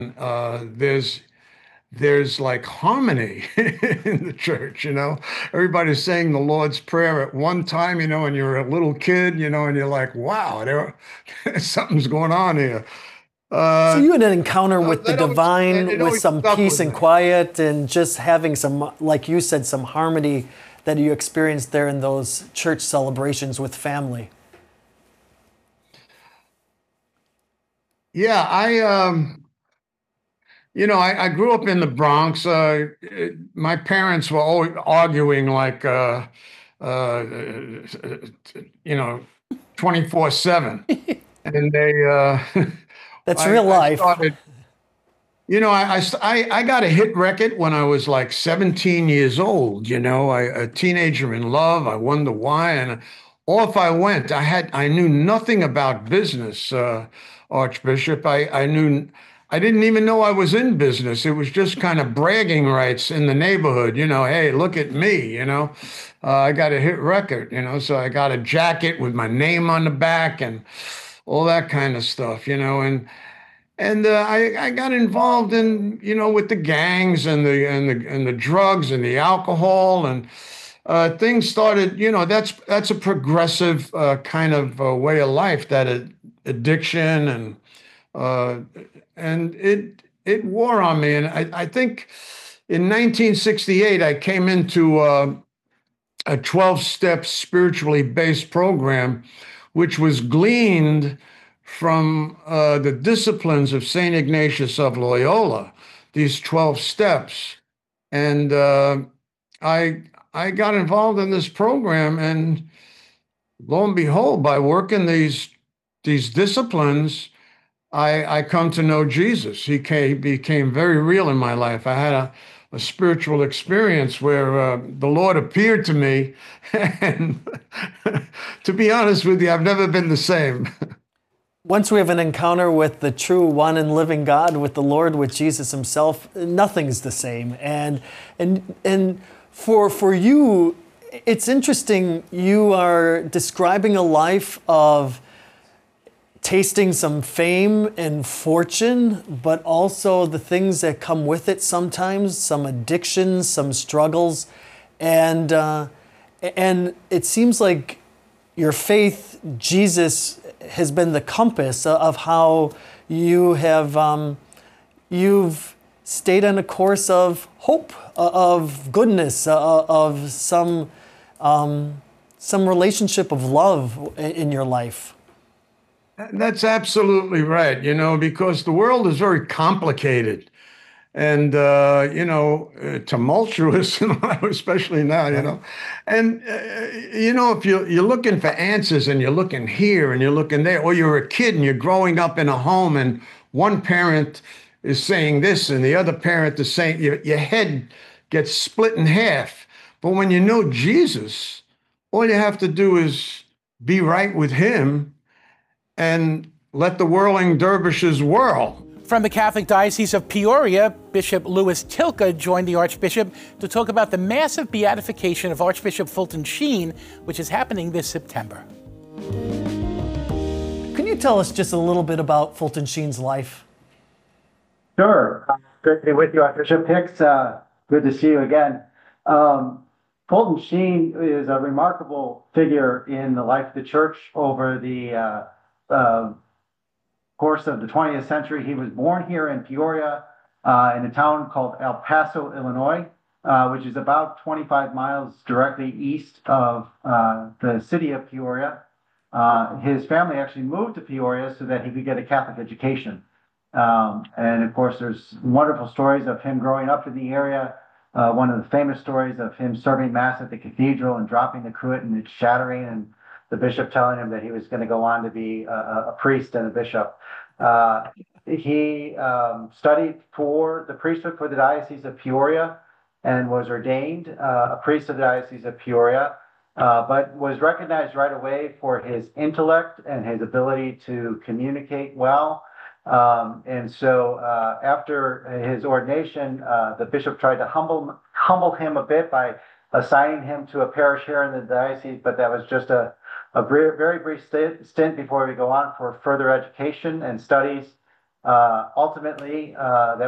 there's like harmony in the church, you know. Everybody's saying the Lord's Prayer at one time, you know, and you're a little kid, you know, and you're like, wow, something's going on here. So Uh, you had an encounter with the divine, it with always some stuck peace with and me. quiet, and just having some, like you said, some harmony that you experienced there in those church celebrations with family. Yeah, I grew up in the Bronx. My parents were always arguing like, uh, you know, 24/7. And That's real I life. started, I got a hit record when I was like 17 years old, a teenager in love. I wonder why. And off I went. I knew nothing about business, Archbishop. I didn't even know I was in business. It was just kind of bragging rights in the neighborhood, hey, look at me, I got a hit record, so I got a jacket with my name on the back and all that kind of stuff, and I got involved in, with the gangs and the drugs and the alcohol and things started. That's a progressive kind of way of life. Addiction uh, and it wore on me. And I think in 1968 I came into a 12-step spiritually based program, which was gleaned from the disciplines of St. Ignatius of Loyola, these 12 steps. And I, I got involved in this program, and lo and behold, by working these disciplines, I come to know Jesus. Became very real in my life. I had a spiritual experience where the Lord appeared to me, and to be honest with you, I've never been the same. Once we have an encounter with the true one and living God, with the Lord, with Jesus Himself, nothing's the same. And for you, it's interesting. You are describing a life of tasting some fame and fortune, but also the things that come with it sometimes, some addictions, some struggles. And it seems like your faith, Jesus, has been the compass of how you have you've stayed on a course of hope, of goodness, of some relationship of love in your life. That's absolutely right, because the world is very complicated and tumultuous, especially now, Right. and if you're looking for answers and you're looking here and you're looking there, or you're a kid and you're growing up in a home and one parent is saying this and the other parent is saying, your head gets split in half. But when you know Jesus, all you have to do is be right with Him and let the whirling dervishes whirl. From the Catholic Diocese of Peoria, Bishop Louis Tilka joined the Archbishop to talk about the massive beatification of Archbishop Fulton Sheen, which is happening this September. Can you tell us just a little bit about Fulton Sheen's life? Sure. Good to be with you, Archbishop Hicks. Good to see you again. Fulton Sheen is a remarkable figure in the life of the church over the course of the 20th century. He was born here in Peoria, in a town called El Paso, Illinois, which is about 25 miles directly east of the city of Peoria. His family actually moved to Peoria so that he could get a Catholic education. And of course, there's wonderful stories of him growing up in the area. One of the famous stories of him serving Mass at the cathedral and dropping the cruet and it shattering, and the bishop telling him that he was going to go on to be a priest and a bishop. He studied for the priesthood for the Diocese of Peoria and was ordained a priest of the Diocese of Peoria, but was recognized right away for his intellect and his ability to communicate well. And so after his ordination, the bishop tried to humble him a bit by assigning him to a parish here in the diocese, but that was just a very brief stint before we go on for further education and studies. ultimately, that